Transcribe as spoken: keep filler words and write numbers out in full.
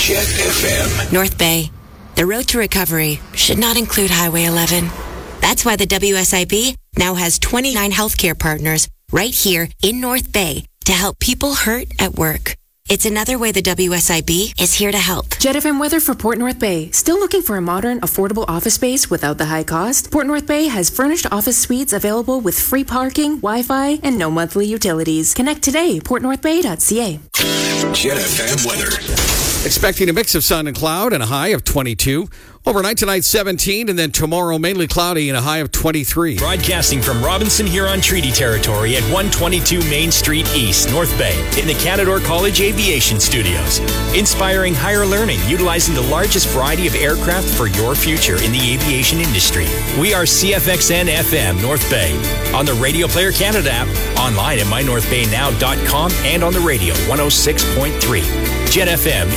Jet F M. North Bay. The road to recovery should not include Highway eleven. That's why the W S I B now has twenty-nine healthcare partners right here in North Bay to help people hurt at work. It's another way the W S I B is here to help. Jet F M weather for Port North Bay. Still looking for a modern, affordable office space without the high cost? Port North Bay has furnished office suites available with free parking, Wi-Fi, and no monthly utilities. Connect today, port north bay dot c a. Jet F M weather. Expecting a mix of sun and cloud and a high of twenty-two. Overnight tonight, seventeen, and then tomorrow mainly cloudy and a high of twenty-three. Broadcasting from Robinson Huron Treaty Territory at one twenty-two Main Street East, North Bay, in the Canadore College Aviation Studios. Inspiring higher learning, utilizing the largest variety of aircraft for your future in the aviation industry. We are C F X N F M North Bay, on the Radio Player Canada app, online at my north bay now dot com, and on the radio one oh six point three. Jet F M